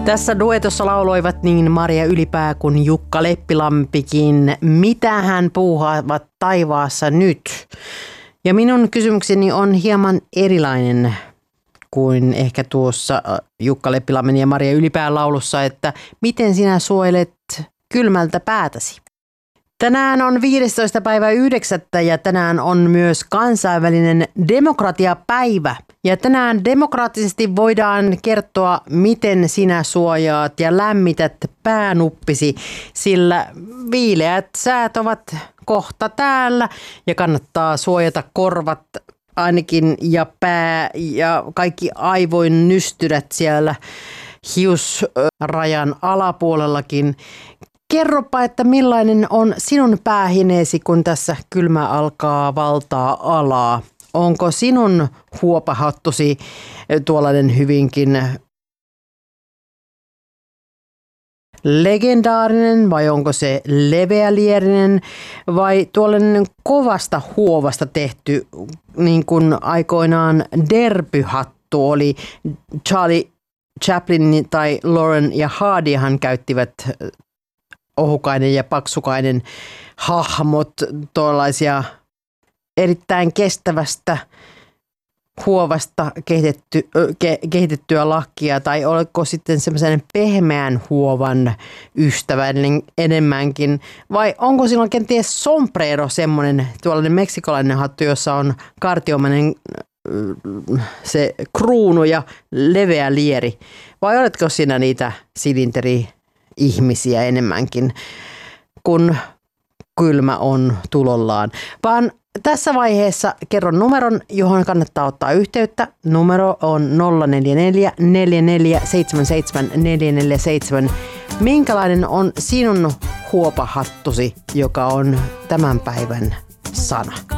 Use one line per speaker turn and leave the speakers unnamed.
Tässä duetossa lauloivat niin Maria Ylipää kuin Jukka Leppilampikin. Mitä hän puuhaavat taivaassa nyt? Ja minun kysymykseni on hieman erilainen kuin ehkä tuossa Jukka Leppilammen ja Maria Ylipään laulussa, että miten sinä suojelet kylmältä päätäsi? Tänään on 15.9. ja tänään on myös kansainvälinen demokratiapäivä. Ja tänään demokraattisesti voidaan kertoa, miten sinä suojaat ja lämmität päänuppisi, sillä viileät säät ovat kohta täällä ja kannattaa suojata korvat ainakin ja pää ja kaikki aivoin nystyrät siellä hiusrajan alapuolellakin. Kerropa, että millainen on sinun päähineesi, kun tässä kylmä alkaa valtaa alaa. Onko sinun huopahattusi tuollainen hyvinkin legendaarinen vai onko se leveälierinen vai tuollainen kovasta huovasta tehty, niin kuin aikoinaan derbyhattu oli? Charlie Chaplin tai Lauren ja Hardyhan käyttivät ohukainen ja paksukainen hahmot tuollaisia erittäin kestävästä huovasta kehitettyä lakkia, tai oletko sitten semmoisen pehmeän huovan ystävällinen enemmänkin, vai onko silloin kenties sombrero semmoinen tuollainen meksikolainen hattu, jossa on kartiomainen se kruunu ja leveä lieri, vai oletko sinä niitä silinteri-ihmisiä enemmänkin, kun kylmä on tulollaan? Vaan tässä vaiheessa kerron numeron, johon kannattaa ottaa yhteyttä. Numero on 044 4477 447. Minkälainen on sinun huopahattusi, joka on tämän päivän sana?